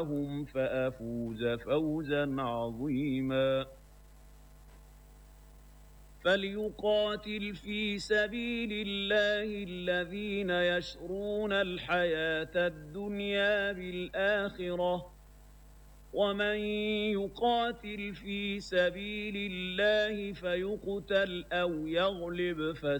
معهم فأفوز فوزا عظيما فليقاتل في سبيل الله الذين يشرون الحياة الدنيا بالآخرة ومن يقاتل في سبيل الله فيقتل أو يغلب